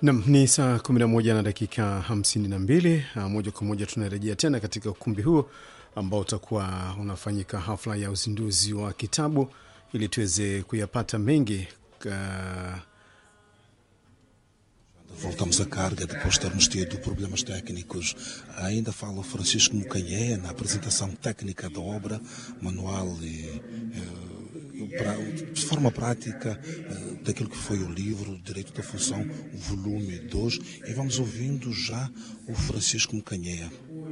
Nam ni saa 11 na dakika 52. Moja kwa moja tunarejea tena katika ukumbi huo ambao utakuwa unafanyika hafla ya uzinduzi wa kitabu ili tuweze kuyapata mengi. Voltamos à carga depois de termos tido problemas técnicos. Ainda fala o Francisco Mucanhé na apresentação técnica da obra, manual e de forma prática daquilo que foi o livro Direito da Função, volume 2, e vamos ouvindo já o Francisco Mucanhé.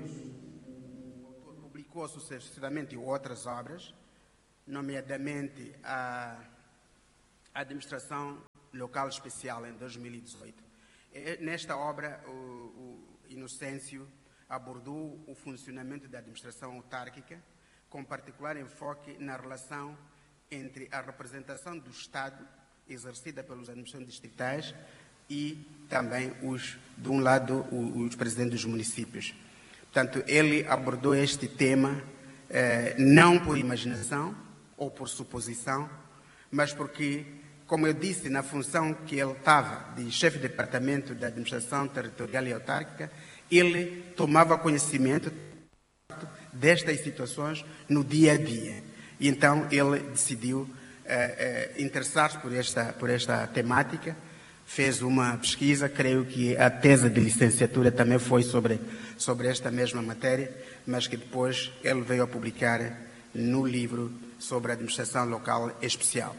Publicou sucessivamente outras obras, nomeadamente a Administração Local Especial em 2018. Nesta obra, o Inocêncio abordou o funcionamento da administração autárquica, com particular enfoque na relação entre a representação do Estado, exercida pelos administrações distritais, e também, de um lado, os presidentes dos municípios. Portanto, ele abordou este tema não por imaginação ou por suposição, mas porque, como eu disse, na função que ele estava de chefe de departamento da administração territorial e autárquica, ele tomava conhecimento destas situações no dia a dia. E então ele decidiu interessar-se por esta temática, fez uma pesquisa, creio que a tese de licenciatura também foi sobre esta mesma matéria, mas que depois ele veio a publicar no livro sobre a administração local especial.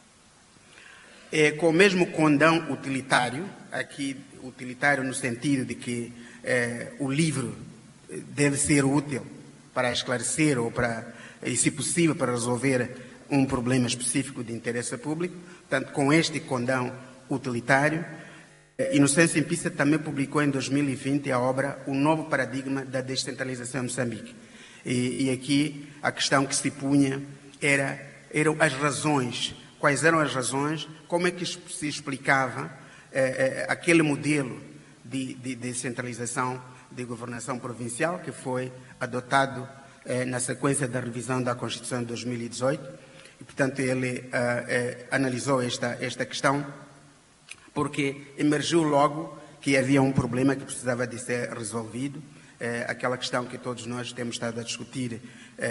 Com o mesmo condão utilitário, aqui utilitário no sentido de que o livro deve ser útil para esclarecer ou e, se possível, para resolver um problema específico de interesse público. Portanto, com este condão utilitário, Inocêncio Impisa também publicou em 2020 a obra O Novo Paradigma da Descentralização em Moçambique. E aqui a questão que se punha eram as razões. Quais eram as razões? Como é que se explicava aquele modelo de descentralização de governação provincial que foi adotado na sequência da revisão da Constituição de 2018? E, portanto, ele analisou esta questão porque emergiu logo que havia um problema que precisava de ser resolvido, aquela questão que todos nós temos estado a discutir,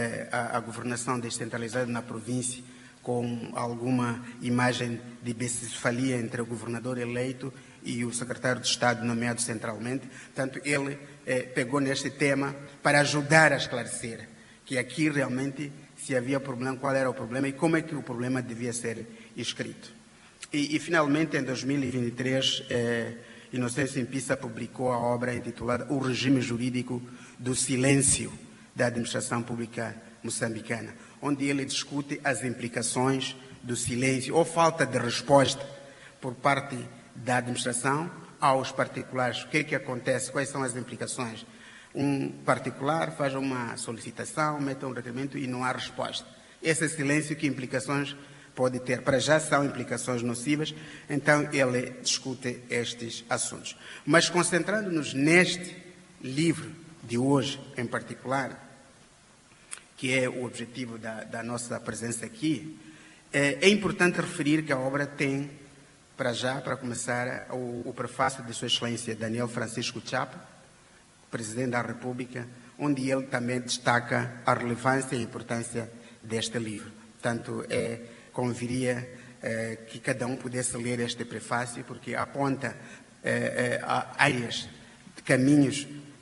a governação descentralizada na província, com alguma imagem de bicefalia entre o governador eleito e o secretário de Estado nomeado centralmente. Portanto, ele pegou neste tema para ajudar a esclarecer que aqui realmente se havia problema, qual era o problema e como é que o problema devia ser escrito. E finalmente, em 2023, Inocêncio Impisa publicou a obra intitulada O Regime Jurídico do Silêncio da Administração Pública Moçambicana, onde ele discute as implicações do silêncio ou falta de resposta por parte da administração aos particulares. O que é que acontece? Quais são as implicações? Um particular faz uma solicitação, mete um requerimento e não há resposta. Esse silêncio, que implicações pode ter? Para já são implicações nocivas, então ele discute estes assuntos. Mas concentrando-nos neste livro de hoje em particular, que é o objetivo da nossa presença aqui, é importante referir que a obra tem, para começar, o prefácio de Sua Excelência Daniel Francisco Chapo, Presidente da República, onde ele também destaca a relevância e a importância deste livro. Portanto, conviria que cada um pudesse ler este prefácio, porque aponta áreas, de caminhos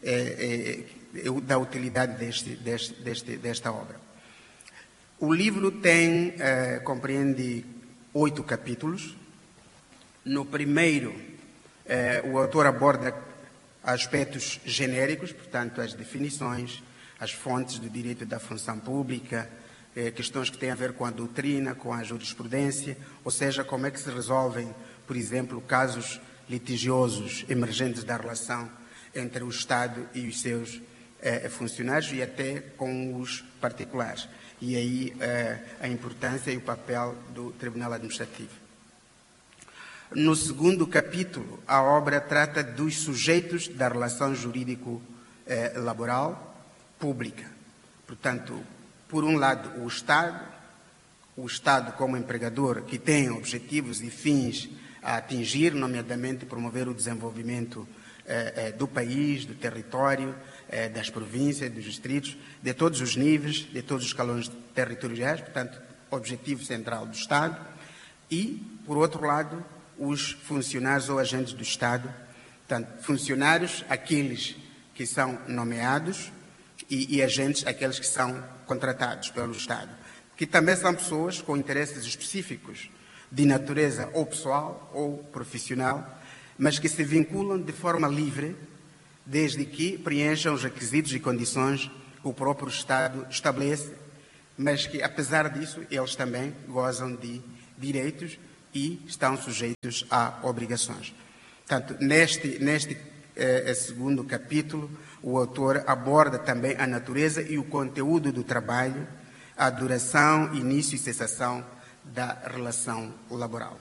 da utilidade desta obra. O livro compreende 8 capítulos. No primeiro, o autor aborda aspectos genéricos, portanto, as definições, as fontes do direito da função pública, questões que têm a ver com a doutrina, com a jurisprudência, ou seja, como é que se resolvem, por exemplo, casos litigiosos emergentes da relação entre o Estado e os seus funcionários e até com os particulares. E aí a importância e o papel do Tribunal Administrativo. No segundo capítulo, a obra trata dos sujeitos da relação jurídico-laboral pública. Portanto, por um lado, o Estado como empregador que tem objetivos e fins a atingir, nomeadamente promover o desenvolvimento do país, do território, das províncias, dos distritos, de todos os níveis, de todos os escalões territoriais, portanto, objetivo central do Estado, e, por outro lado, os funcionários ou agentes do Estado, portanto, funcionários, aqueles que são nomeados, e agentes, aqueles que são contratados pelo Estado, que também são pessoas com interesses específicos de natureza ou pessoal ou profissional, mas que se vinculam de forma livre, desde que preencham os requisitos e condições que o próprio Estado estabelece, mas que, apesar disso, eles também gozam de direitos e estão sujeitos a obrigações. Portanto, neste segundo capítulo, o autor aborda também a natureza e o conteúdo do trabalho, a duração, início e cessação da relação laboral.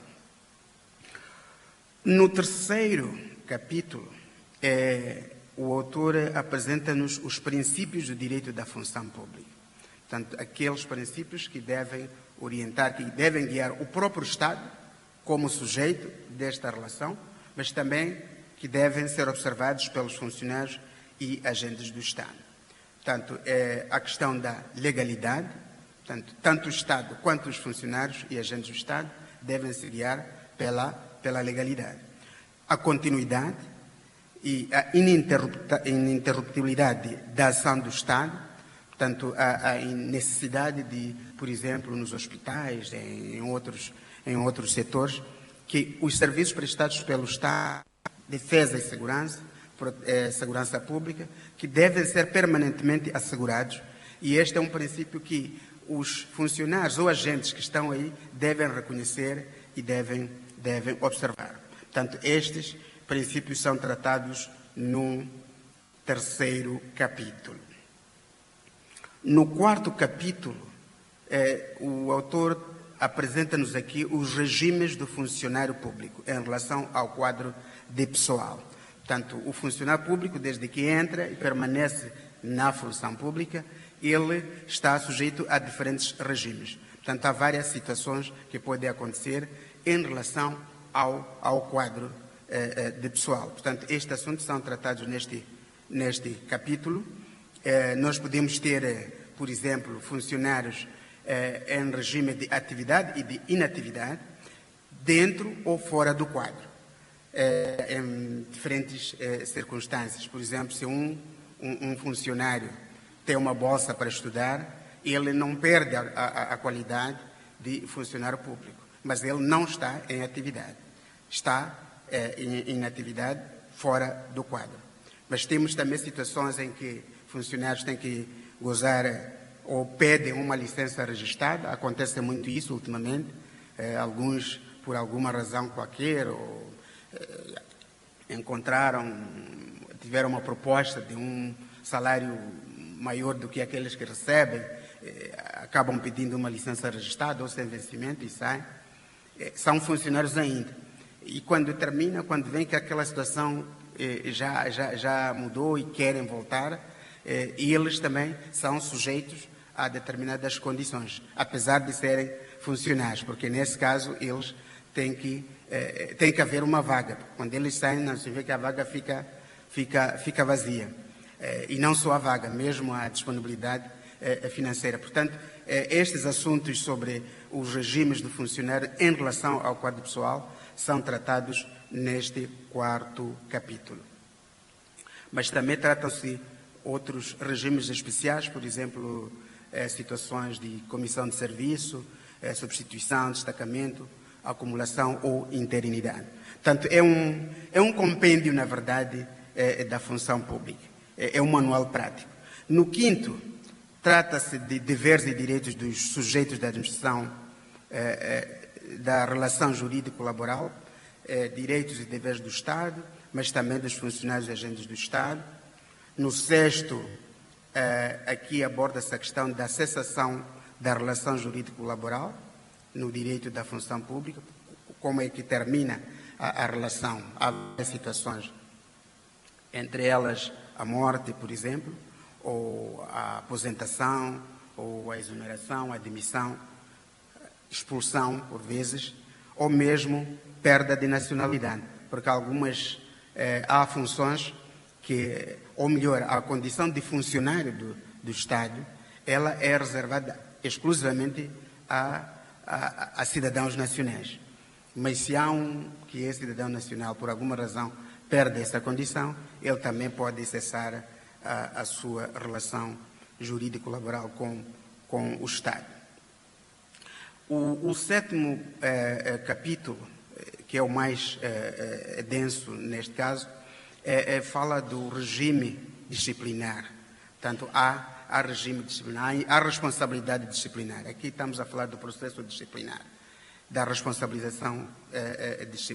No terceiro capítulo, o autor apresenta-nos os princípios do direito da função pública. Portanto, aqueles princípios que devem orientar, que devem guiar o próprio Estado como sujeito desta relação, mas também que devem ser observados pelos funcionários e agentes do Estado. Portanto, a questão da legalidade, portanto, tanto o Estado quanto os funcionários e agentes do Estado devem se guiar pela legalidade. A continuidade e a ininterruptibilidade da ação do Estado, portanto, a necessidade de, por exemplo, nos hospitais, em outros setores, que os serviços prestados pelo Estado, defesa e segurança pública, que devem ser permanentemente assegurados, e este é um princípio que os funcionários ou agentes que estão aí devem reconhecer e devem observar. Portanto, estes princípios são tratados no terceiro capítulo. No quarto capítulo, o autor apresenta-nos aqui os regimes do funcionário público em relação ao quadro de pessoal. Portanto, o funcionário público, desde que entra e permanece na função pública, ele está sujeito a diferentes regimes. Portanto, há várias situações que podem acontecer em relação ao quadro de pessoal. Portanto, estes assuntos são tratados neste capítulo. Nós podemos ter, por exemplo, funcionários em regime de atividade e de inatividade, dentro ou fora do quadro, em diferentes circunstâncias. Por exemplo, se um funcionário tem uma bolsa para estudar, ele não perde a qualidade de funcionário público, mas ele não está em atividade, está em atividade fora do quadro. Mas temos também situações em que funcionários têm que gozar ou pedem uma licença registrada. Acontece muito isso ultimamente. Alguns, por alguma razão qualquer, ou tiveram uma proposta de um salário maior do que aqueles que recebem, acabam pedindo uma licença registrada ou sem vencimento e saem. São funcionários ainda. E quando termina, quando vem que aquela situação já mudou e querem voltar, e eles também são sujeitos a determinadas condições, apesar de serem funcionários, porque nesse caso eles têm que haver uma vaga. Quando eles saem, não se vê que a vaga fica vazia. E não só a vaga, mesmo a disponibilidade financeira. Portanto, estes assuntos sobre os regimes do funcionário em relação ao quadro pessoal são tratados neste quarto capítulo. Mas também tratam-se outros regimes especiais, por exemplo, situações de comissão de serviço, substituição, destacamento, acumulação ou interinidade. Portanto, é um compêndio, na verdade, da função pública. É um manual prático. No quinto, trata-se de deveres e direitos dos sujeitos da administração da relação jurídico-laboral, direitos e deveres do Estado, mas também dos funcionários e agentes do Estado. No sexto, aqui aborda-se a questão da cessação da relação jurídico-laboral no direito da função pública, como é que termina a relação. Há várias situações, entre elas a morte, por exemplo, ou a aposentação, ou a exoneração, a demissão, expulsão, por vezes, ou mesmo perda de nacionalidade, porque há funções que, ou melhor, a condição de funcionário do Estado, ela é reservada exclusivamente a cidadãos nacionais. Mas se há que é cidadão nacional, por alguma razão, perde essa condição, ele também pode cessar a sua relação jurídico-laboral com o Estado. O sétimo capítulo, que é o mais denso neste caso, fala do regime disciplinar. Portanto, há regime disciplinar, há responsabilidade disciplinar. Aqui estamos a falar do processo disciplinar, da responsabilização